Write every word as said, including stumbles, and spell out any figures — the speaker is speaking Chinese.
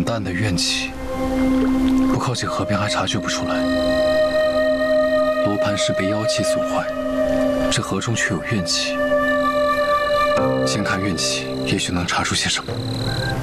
淡的怨气，不靠近河边还察觉不出来。罗盘是被妖气损坏，这河中却有怨气。先看运气，也许能查出些什么。